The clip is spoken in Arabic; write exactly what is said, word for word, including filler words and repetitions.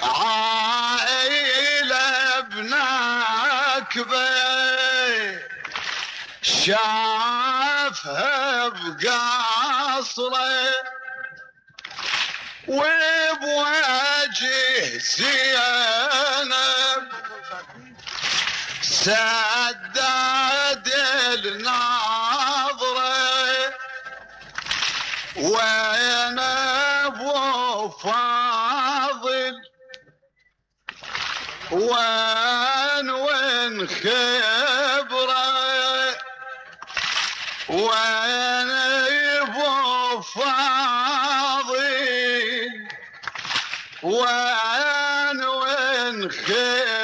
عائلة بنكبة شافها بقصره وبوجه زينب سدد النظره وين ابو فاضل وين وين خبره وين ابو فاضل وين وين خبره